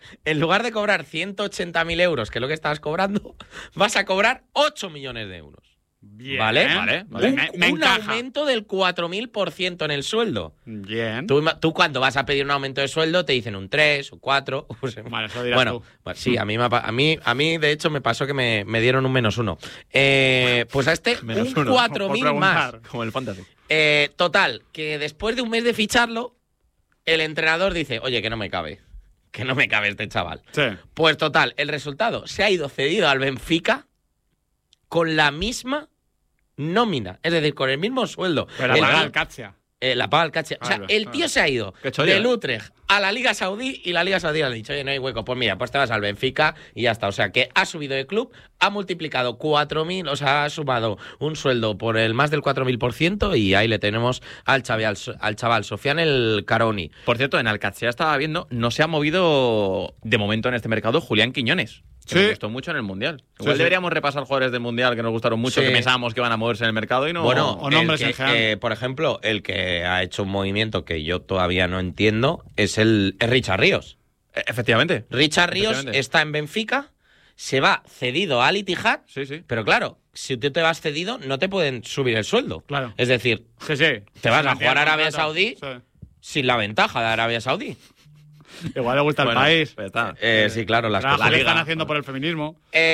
180.000 euros, que es lo que estabas cobrando, vas a cobrar 8 millones de euros. Bien, ¿Vale? Me un aumento del 4.000% en el sueldo. Bien. Tú cuando vas a pedir un aumento de sueldo te dicen un 3 o 4. Vale, eso dirás tú. Pues sí, a mí de hecho me pasó que me dieron un -1. Pues a este un 4.000 más. Como el Fantasy. Total, que después de un mes de ficharlo, el entrenador dice, oye, que no me cabe este chaval. Sí. Pues total, el resultado, se ha ido cedido al Benfica con la misma nómina, es decir, con el mismo sueldo. Pero la paga Al-Qadsiya. La paga Al-Qadsiya. O sea, el tío se ha ido del Utrecht a la Liga Saudí y la Liga Saudí le ha dicho, oye, no hay hueco. Pues mira, pues te vas al Benfica y ya está. O sea, que ha subido de club, ha multiplicado 4.000, o sea, ha sumado un sueldo por el más del 4.000% y ahí le tenemos al chaval Soufiane El Kaurani. Por cierto, en Al-Qadsiya estaba viendo, no se ha movido de momento en este mercado Julián Quiñones. Que me gustó mucho en el Mundial. Igual deberíamos repasar jugadores del Mundial que nos gustaron mucho, que pensábamos que iban a moverse en el mercado y no... Bueno, o nombres en general. Por ejemplo, el que ha hecho un movimiento que yo todavía no entiendo es Richard Ríos. Efectivamente. Richard Ríos está en Benfica, se va cedido a Al Ittihad, pero claro, si tú te vas cedido no te pueden subir el sueldo. Claro. Es decir, te vas a jugar a Arabia Saudí sin la ventaja de Arabia Saudí. Igual le gusta el país. Pues sí, claro, las cosas. ¿Qué están haciendo por el feminismo?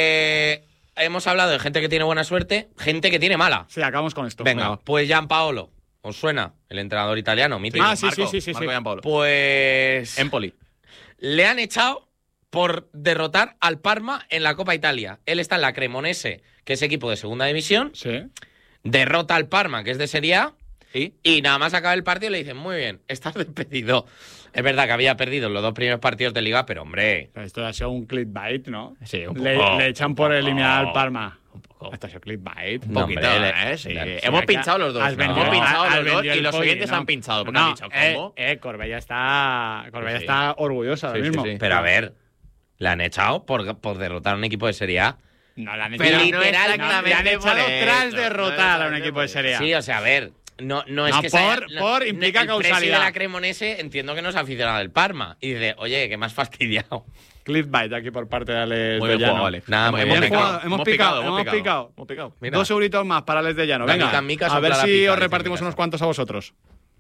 Hemos hablado de gente que tiene buena suerte, gente que tiene mala. Sí, acabamos con esto. Venga, pues Gianpaolo. ¿Os suena? El entrenador italiano, mítico. Sí. Marco Gianpaolo. Pues... Empoli. Le han echado por derrotar al Parma en la Copa Italia. Él está en la Cremonese, que es equipo de segunda división. Sí. Derrota al Parma, que es de Serie A. Y nada más acaba el partido y le dicen, muy bien, estás despedido. Es verdad que había perdido los 2 primeros partidos de Liga, pero hombre... Esto ha sido un clickbait, ¿no? Sí, un poco. Le echan por eliminar al Parma. Un poco. Esto ha sido clickbait. Un poquito, sí. Hemos pinchado los dos. Hemos pinchado los dos y los oyentes han pinchado. Porque han dicho, ¿cómo? Corbella está orgullosa ahora mismo. Sí. Pero a ver, le han echado por derrotar a un equipo de Serie A. No, le han echado tras derrotar a un equipo de Serie A. Sí, o sea, a ver... No es que implica causalidad. El presi de la Cremonese entiendo que no es aficionado del Parma. Y dice, oye, que me has fastidiado. Clickbait aquí por parte de Alex muy de bien Llano. Vale. Nada, hemos picado. Mira. 2 euritos más para Alex de Llano. Venga, a ver si os repartimos unos cuantos a vosotros.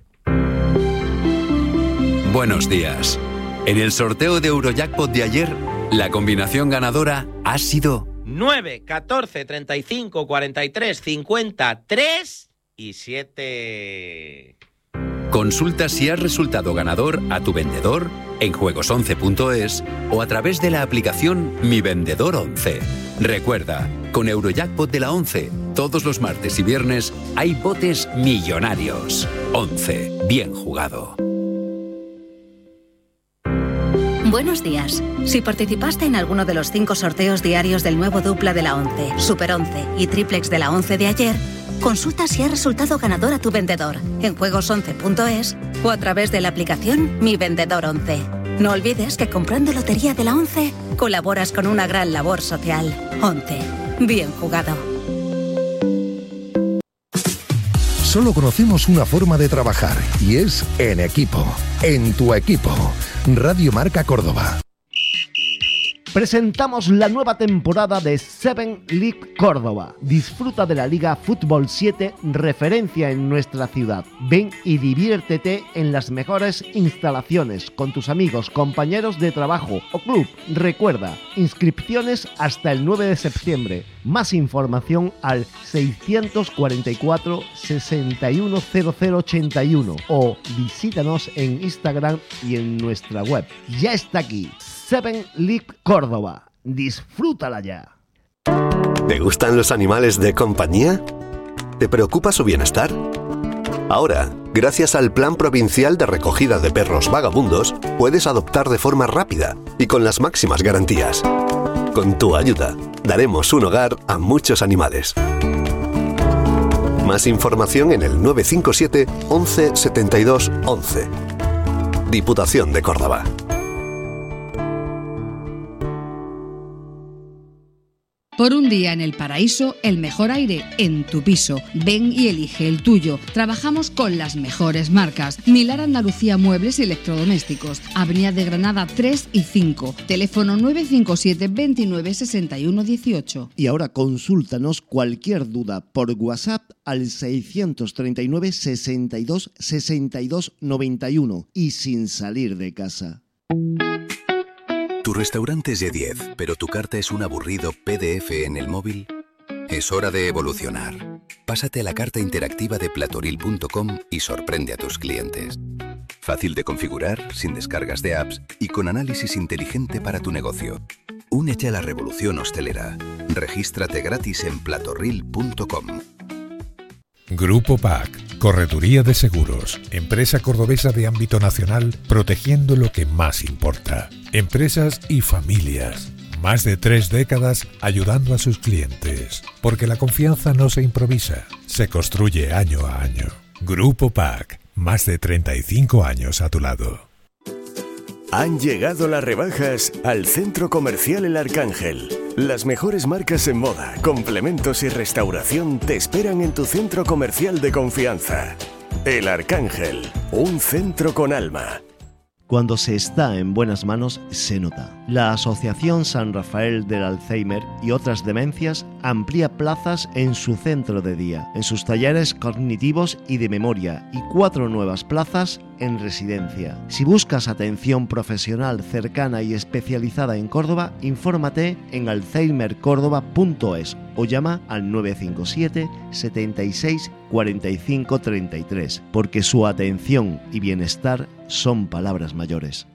Buenos días. En el sorteo de Eurojackpot de ayer, la combinación ganadora ha sido 9, 14, 35, 43, 53 y 7. Consulta si has resultado ganador a tu vendedor en juegos11.es o a través de la aplicación Mi Vendedor 11. Recuerda, con Eurojackpot de la 11, todos los martes y viernes hay botes millonarios. 11. Bien jugado. Buenos días. Si participaste en alguno de los 5 sorteos diarios del nuevo dupla de la 11, Super 11 y Triplex de la 11 de ayer, consulta si ha resultado ganador a tu vendedor en juegos11.es o a través de la aplicación Mi Vendedor 11. No olvides que comprando Lotería de la 11 colaboras con una gran labor social. 11. Bien jugado. Solo conocemos una forma de trabajar y es en equipo. En tu equipo. Radio Marca Córdoba. Presentamos la nueva temporada de 7 League Córdoba. Disfruta de la Liga Fútbol 7, referencia en nuestra ciudad. Ven y diviértete en las mejores instalaciones con tus amigos, compañeros de trabajo o club. Recuerda, inscripciones hasta el 9 de septiembre. Más información al 644 610081 o visítanos en Instagram y en nuestra web. Ya está aquí. 7 League Córdoba. Disfrútala ya. ¿Te gustan los animales de compañía? ¿Te preocupa su bienestar? Ahora, gracias al Plan Provincial de Recogida de Perros Vagabundos, puedes adoptar de forma rápida y con las máximas garantías. Con tu ayuda, daremos un hogar a muchos animales. Más información en el 957 11 72 11. Diputación de Córdoba. Por un día en el paraíso, el mejor aire en tu piso. Ven y elige el tuyo. Trabajamos con las mejores marcas. Milar Andalucía Muebles y Electrodomésticos. Avenida de Granada 3 y 5. Teléfono 957 29 61 18. Y ahora consúltanos cualquier duda por WhatsApp al 639 62 62 91 y sin salir de casa. ¿Tu restaurante es de 10, pero tu carta es un aburrido PDF en el móvil? Es hora de evolucionar. Pásate a la carta interactiva de platoril.com y sorprende a tus clientes. Fácil de configurar, sin descargas de apps y con análisis inteligente para tu negocio. Únete a la revolución hostelera. Regístrate gratis en platoril.com. Grupo PAC, Correduría de Seguros, empresa cordobesa de ámbito nacional, protegiendo lo que más importa. Empresas y familias. Más de 3 décadas ayudando a sus clientes. Porque la confianza no se improvisa, se construye año a año. Grupo PAC, más de 35 años a tu lado. Han llegado las rebajas al Centro Comercial El Arcángel. Las mejores marcas en moda, complementos y restauración te esperan en tu centro comercial de confianza. El Arcángel, un centro con alma. Cuando se está en buenas manos, se nota. La Asociación San Rafael del Alzheimer y otras demencias amplía plazas en su centro de día, en sus talleres cognitivos y de memoria, y 4 nuevas plazas en residencia. Si buscas atención profesional cercana y especializada en Córdoba, infórmate en alzheimercordoba.es o llama al 957 76 45 33, porque su atención y bienestar son palabras mayores.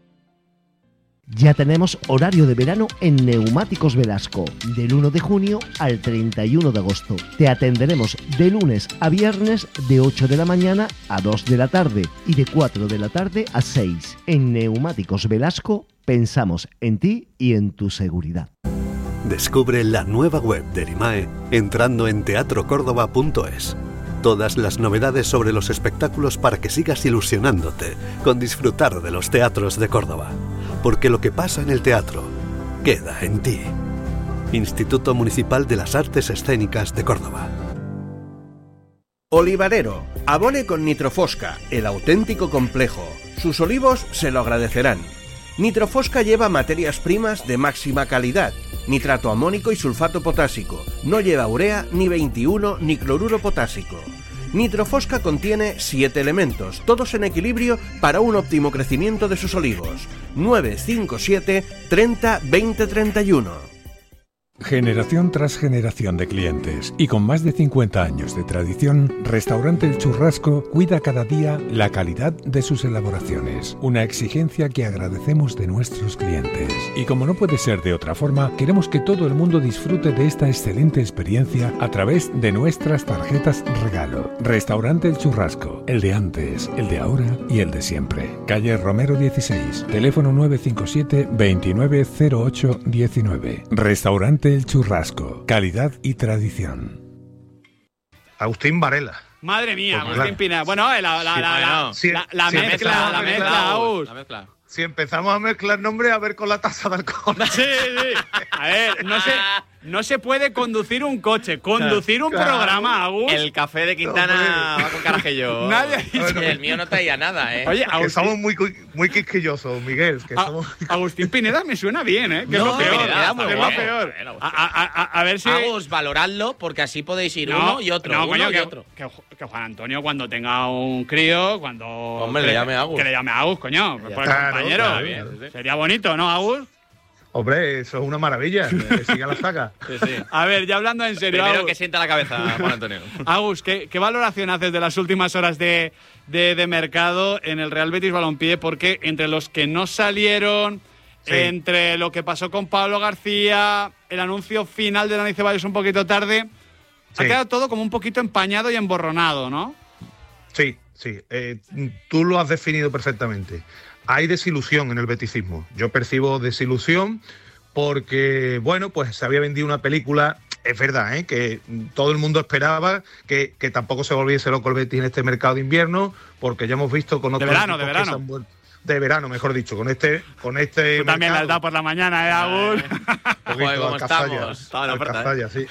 Ya tenemos horario de verano en Neumáticos Velasco, del 1 de junio al 31 de agosto. Te atenderemos de lunes a viernes de 8 de la mañana a 2 de la tarde y de 4 de la tarde a 6. En Neumáticos Velasco pensamos en ti y en tu seguridad. Descubre la nueva web de Erimae entrando en teatrocórdoba.es. Todas las novedades sobre los espectáculos para que sigas ilusionándote con disfrutar de los teatros de Córdoba. Porque lo que pasa en el teatro queda en ti. Instituto Municipal de las Artes Escénicas de Córdoba. Olivarero, abone con Nitrofosca, el auténtico complejo. Sus olivos se lo agradecerán. Nitrofosca lleva materias primas de máxima calidad, nitrato amónico y sulfato potásico. No lleva urea, ni 21, ni cloruro potásico. Nitrofosca contiene 7 elementos, todos en equilibrio para un óptimo crecimiento de sus olivos. 957 30 20 31. Generación tras generación de clientes y con más de 50 años de tradición, Restaurante El Churrasco cuida cada día la calidad de sus elaboraciones, una exigencia que agradecemos de nuestros clientes. Y como no puede ser de otra forma, queremos que todo el mundo disfrute de esta excelente experiencia a través de nuestras tarjetas regalo. Restaurante El Churrasco, el de antes, el de ahora y el de siempre. Calle Romero 16, teléfono 957 2908 19. Restaurante El Churrasco, calidad y tradición. Agustín Varela. Madre mía, Pues Agustín Pina. Bueno, la mezcla. Si empezamos a mezclar nombres, a ver con la tasa de alcohol. Sí. A ver, no se puede conducir un coche, conducir un programa, Agus. El café de Quintana va con Carajillo. Nadie ha dicho. El mío no traía nada, ¿eh? Oye, que somos muy quisquillosos, Miguel. Que somos... Agustín Pineda me suena bien, ¿eh? Que no, es lo peor. Pineda, muy es lo guapo. peor. A ver si... Agus, valoradlo, porque así podéis ir uno y otro. No, uno coño, y otro. Que Juan Antonio, cuando tenga un crío, cuando... Hombre, le llame Agus. Que le llame Agus, coño. Pues Claro, compañero. claro. Sería bonito, ¿no, Agus? Hombre, eso es una maravilla. Que siga la saga. Sí. A ver, ya hablando en serio. Primero Agus, que sienta la cabeza, Juan Antonio. Agus, ¿qué valoración haces de las últimas horas de mercado en el Real Betis Balompié? Porque entre los que no salieron, entre lo que pasó con Pablo García, el anuncio final de Dani Ceballos un poquito tarde, ha quedado todo como un poquito empañado y emborronado, ¿no? Sí. Tú lo has definido perfectamente. Hay desilusión en el beticismo. Yo percibo desilusión porque, bueno, pues se había vendido una película, es verdad, ¿eh? Que todo el mundo esperaba que tampoco se volviese loco el Betis en este mercado de invierno, porque ya hemos visto con otros de verano, mejor dicho, con este Tú mercado. también la has dado por la mañana, ¿eh, Agus? Joder, ¿cómo estamos? Estaba en la oferta, Cazalla, sí.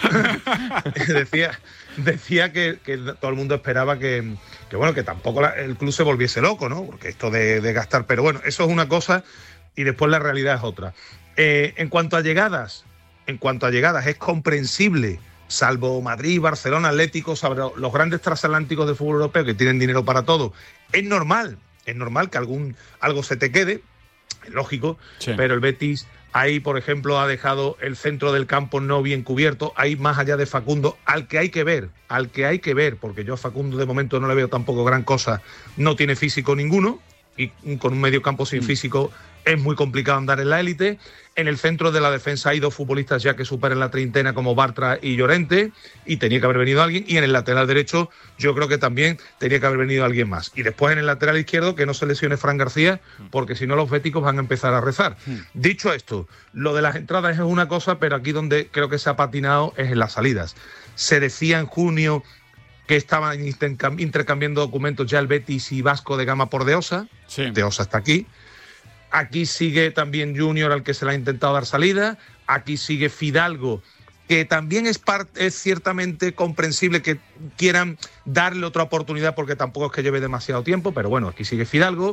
decía que todo el mundo esperaba que bueno, que tampoco el club se volviese loco, ¿no? Porque esto de gastar, pero bueno, eso es una cosa y después la realidad es otra. En cuanto a llegadas, es comprensible, salvo Madrid, Barcelona, Atlético, los grandes transatlánticos del fútbol europeo que tienen dinero para todo. Es normal que algo se te quede, es lógico, pero el Betis ahí, por ejemplo, ha dejado el centro del campo no bien cubierto, ahí más allá de Facundo, al que hay que ver, porque yo a Facundo de momento no le veo tampoco gran cosa, no tiene físico ninguno, y con un medio campo sin físico es muy complicado andar en la élite. En el centro de la defensa hay dos futbolistas ya que superan la treintena como Bartra y Llorente, y tenía que haber venido alguien, y en el lateral derecho yo creo que también tenía que haber venido alguien más. Y después en el lateral izquierdo que no se lesione Fran García, porque si no los béticos van a empezar a rezar. Dicho esto, lo de las entradas es una cosa, pero aquí donde creo que se ha patinado es en las salidas. Se decía en junio que estaban intercambiando documentos ya el Betis y Vasco de Gama por Deosa. Deosa está aquí. Aquí sigue también Junior, al que se le ha intentado dar salida. Aquí sigue Fidalgo, que también es ciertamente comprensible que quieran darle otra oportunidad, porque tampoco es que lleve demasiado tiempo, pero bueno, aquí sigue Fidalgo.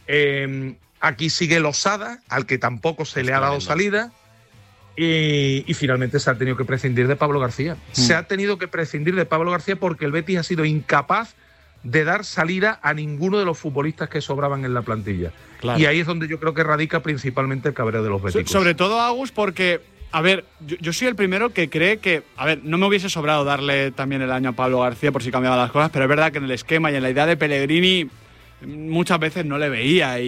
Aquí sigue Losada, al que tampoco se le ha dado salida. Y finalmente se ha tenido que prescindir de Pablo García. Se ha tenido que prescindir de Pablo García porque el Betis ha sido incapaz de dar salida a ninguno de los futbolistas que sobraban en la plantilla. Claro. Y ahí es donde yo creo que radica principalmente el cabreo de los béticos. Sobre todo, Agus, porque, a ver, yo soy el primero que cree que, a ver, no me hubiese sobrado darle también el año a Pablo García por si cambiaban las cosas, pero es verdad que en el esquema y en la idea de Pellegrini muchas veces no le veía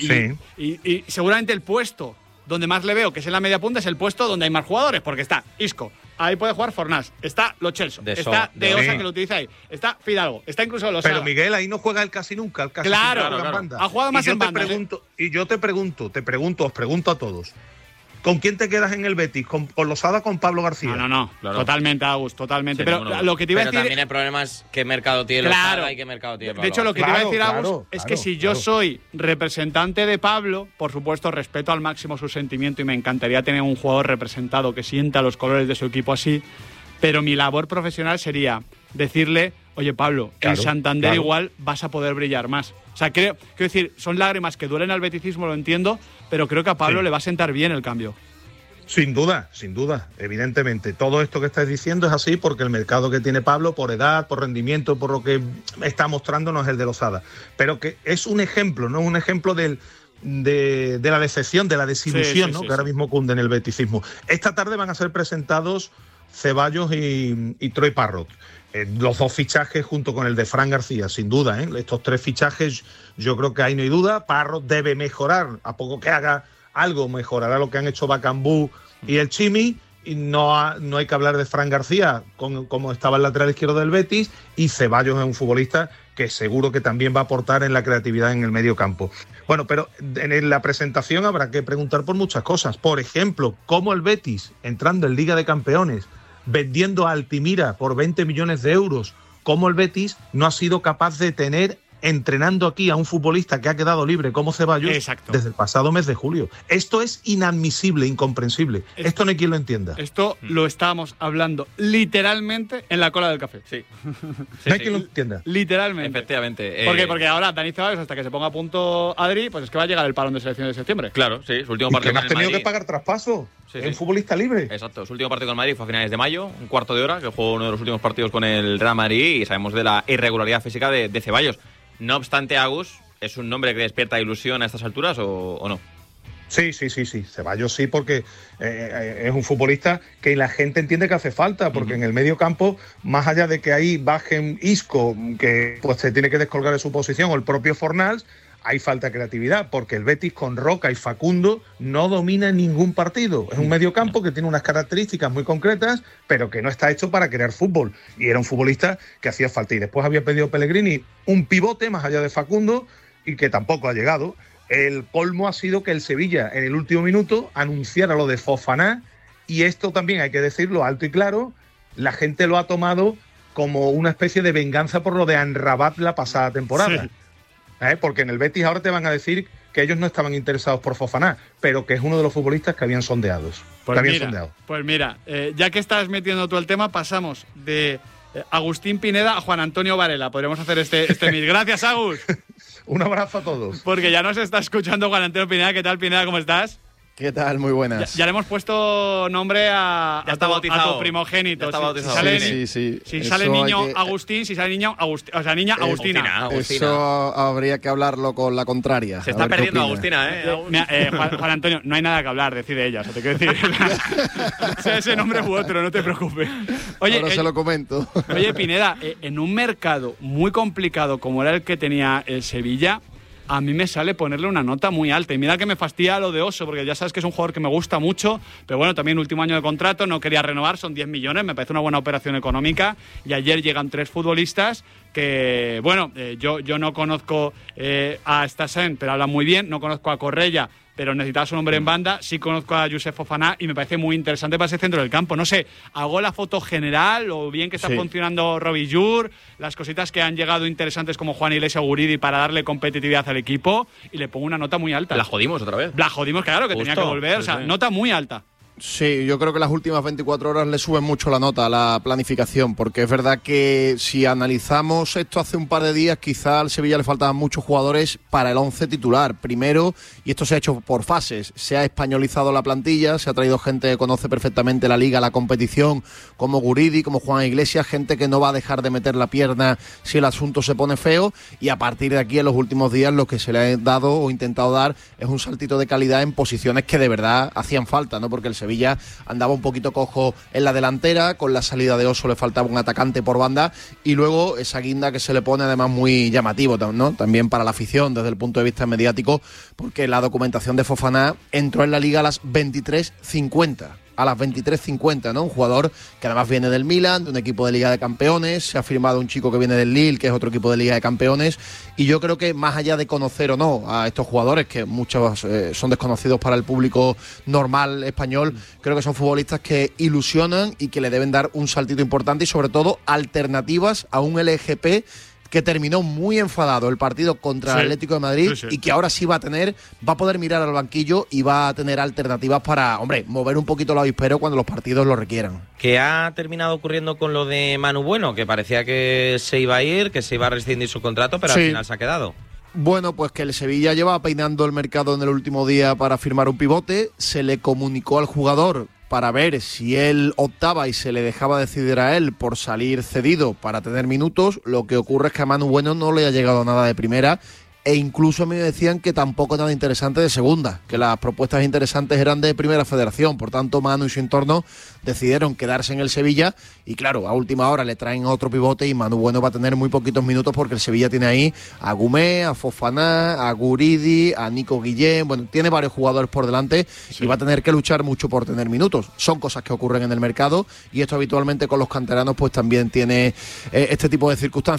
y seguramente el puesto donde más le veo, que es en la media punta, es el puesto donde hay más jugadores, porque está Isco, ahí puede jugar Fornás, está Lo Celso, está Deosa, que lo utiliza ahí, está Fidalgo, está incluso Losada. Pero Miguel, ahí no juega él casi nunca, el casi claro, en banda. Ha jugado más en banda. Y yo os pregunto a todos, ¿con quién te quedas en el Betis? ¿Con Losada o con Pablo García? No, claro. Totalmente, Agus, totalmente. Sí, pero lo que te iba a decir... también el problema es qué mercado tiene Losada y qué mercado tiene Pablo. De hecho, lo que te iba a decir, Agus, es que si yo soy representante de Pablo, por supuesto, respeto al máximo su sentimiento y me encantaría tener un jugador representado que sienta los colores de su equipo así, pero mi labor profesional sería decirle, oye, Pablo, en Santander igual vas a poder brillar más. O sea, quiero decir, son lágrimas que duelen al beticismo, lo entiendo, pero creo que a Pablo le va a sentar bien el cambio. Sin duda, evidentemente. Todo esto que estás diciendo es así porque el mercado que tiene Pablo, por edad, por rendimiento, por lo que está mostrando, no es el de Losada. Pero que es un ejemplo, ¿no? Un ejemplo de la decepción, de la desilusión, ¿no? Que ahora mismo cunde en el beticismo. Esta tarde van a ser presentados Ceballos y Troy Parrott. Los dos fichajes junto con el de Fran García, sin duda, ¿eh? Estos tres fichajes, yo creo que ahí no hay duda. Parrott debe mejorar, a poco que haga algo, mejorará lo que han hecho Bacambú y el Chimi. Y no hay que hablar de Fran García, como estaba el lateral izquierdo del Betis, y Ceballos es un futbolista que seguro que también va a aportar en la creatividad en el medio campo. Bueno, pero en la presentación habrá que preguntar por muchas cosas. Por ejemplo, cómo el Betis, entrando en Liga de Campeones, vendiendo a Altimira por 20 millones de euros, cómo el Betis no ha sido capaz de tener entrenando aquí a un futbolista que ha quedado libre como Ceballos desde el pasado mes de julio. Esto es inadmisible, incomprensible. Esto no hay quien lo entienda. Esto lo estábamos hablando literalmente en la cola del café. Sí. No hay quien lo entienda. Literalmente. Efectivamente. ¿Por qué? Porque ahora Dani Ceballos, hasta que se ponga a punto Adri, pues es que va a llegar el parón de selección de septiembre. Claro, sí. Su último ¿Y partido que no has con el tenido Madrid. que pagar traspaso? Sí, ¿Es un futbolista libre? Exacto. Su último partido con el Madrid fue a finales de mayo, un cuarto de hora, que jugó uno de los últimos partidos con el Real Madrid, y sabemos de la irregularidad física de Ceballos. No obstante, Agus, ¿es un nombre que despierta ilusión a estas alturas o no? Sí. Ceballos sí, porque es un futbolista que la gente entiende que hace falta, porque en el medio campo, más allá de que ahí bajen Isco, que pues se tiene que descolgar de su posición, o el propio Fornals, hay falta de creatividad, porque el Betis con Roca y Facundo no domina ningún partido. Es un medio campo que tiene unas características muy concretas, pero que no está hecho para crear fútbol. Y era un futbolista que hacía falta. Y después había pedido Pellegrini un pivote más allá de Facundo, y que tampoco ha llegado. El colmo ha sido que el Sevilla, en el último minuto, anunciara lo de Fofana, y esto también hay que decirlo alto y claro, la gente lo ha tomado como una especie de venganza por lo de Amrabat la pasada temporada. Sí. Porque en el Betis ahora te van a decir que ellos no estaban interesados por Fofana, pero que es uno de los futbolistas que habían sondeados. Pues mira, ya que estás metiendo tú el tema, pasamos de Agustín Pineda a Juan Antonio Varela. Podríamos hacer este mil. Gracias, Agus. Un abrazo a todos. Porque ya nos está escuchando Juan Antonio Pineda. ¿Qué tal, Pineda? ¿Cómo estás? ¿Qué tal? Muy buenas. Ya le hemos puesto nombre a tu primogénito. Ya está bautizado. Si sale niño Agustín, si sale niño niña Agustina. Eso habría que hablarlo con la contraria. Se está perdiendo Agustina, Juan Antonio, no hay nada que hablar, decide ella. O sea, te quiero decir. Sea ese nombre u otro, no te preocupes. Oye, ahora se lo comento. Oye, Pineda, en un mercado muy complicado como era el que tenía el Sevilla, a mí me sale ponerle una nota muy alta. Y mira que me fastidia lo de Oso, porque ya sabes que es un jugador que me gusta mucho, pero bueno, también último año de contrato, no quería renovar, son 10 millones, me parece una buena operación económica, y ayer llegan 3 futbolistas que, bueno, yo no conozco a Stassen, pero habla muy bien, no conozco a Correia, pero necesitabas un hombre en banda. Sí conozco a Youssef Fofana y me parece muy interesante para ese centro del campo. No sé, hago la foto general o bien que está funcionando Robbie Jur, las cositas que han llegado interesantes como Juan Iglesias o Guridi para darle competitividad al equipo, y le pongo una nota muy alta. ¿La jodimos otra vez? La jodimos, claro, que tenía que volver. O sea, nota muy alta. Sí, yo creo que las últimas 24 horas le suben mucho la nota a la planificación, porque es verdad que si analizamos esto hace un par de días, quizá al Sevilla le faltaban muchos jugadores para el 11 titular. Primero, y esto se ha hecho por fases, se ha españolizado la plantilla, se ha traído gente que conoce perfectamente la liga, la competición, como Guridi, como Juan Iglesias, gente que no va a dejar de meter la pierna si el asunto se pone feo, y a partir de aquí en los últimos días lo que se le ha dado o intentado dar es un saltito de calidad en posiciones que de verdad hacían falta, ¿no? Porque el Sevilla andaba un poquito cojo en la delantera, con la salida de Oso le faltaba un atacante por banda, y luego esa guinda que se le pone además muy llamativo, ¿no? También para la afición desde el punto de vista mediático, porque la documentación de Fofana entró en la liga a las 23:50. A las 23:50, ¿no? Un jugador que además viene del Milan, de un equipo de Liga de Campeones, se ha firmado un chico que viene del Lille, que es otro equipo de Liga de Campeones, y yo creo que más allá de conocer o no a estos jugadores, que muchos son desconocidos para el público normal español, creo que son futbolistas que ilusionan y que le deben dar un saltito importante, y sobre todo alternativas a un LGP que terminó muy enfadado el partido contra el Atlético de Madrid, y que ahora sí va a poder mirar al banquillo y va a tener alternativas para, mover un poquito el avispero cuando los partidos lo requieran. ¿Qué ha terminado ocurriendo con lo de Manu Bueno? Que parecía que se iba a ir, que se iba a rescindir su contrato, pero al final se ha quedado. Bueno, pues que el Sevilla lleva peinando el mercado en el último día para firmar un pivote, se le comunicó al jugador para ver si él optaba y se le dejaba decidir a él por salir cedido para tener minutos. Lo que ocurre es que a Manu Bueno no le ha llegado nada de primera, e incluso me decían que tampoco nada interesante de segunda, que las propuestas interesantes eran de primera federación. Por tanto, Manu y su entorno decidieron quedarse en el Sevilla, y claro, a última hora le traen otro pivote y Manu Bueno va a tener muy poquitos minutos, porque el Sevilla tiene ahí a Gumé, a Fofana, a Guridi, a Nico Guillén, bueno, tiene varios jugadores por delante y va a tener que luchar mucho por tener minutos. Son cosas que ocurren en el mercado, y esto habitualmente con los canteranos pues también tiene este tipo de circunstancias.